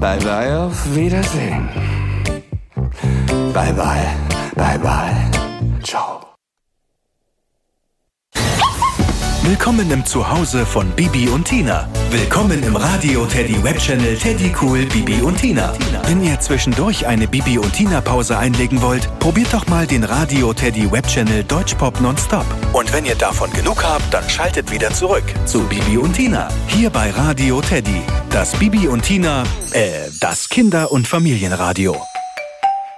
Bye bye, auf Wiedersehen. Bye bye, bye bye, ciao. Willkommen im Zuhause von Bibi und Tina. Willkommen im Radio Teddy Webchannel Teddy Cool Bibi und Tina. Wenn ihr zwischendurch eine Bibi und Tina Pause einlegen wollt, probiert doch mal den Radio Teddy Webchannel Deutschpop Nonstop. Und wenn ihr davon genug habt, dann schaltet wieder zurück zu Bibi und Tina. Hier bei Radio Teddy. Das Bibi und Tina, das Kinder- und Familienradio.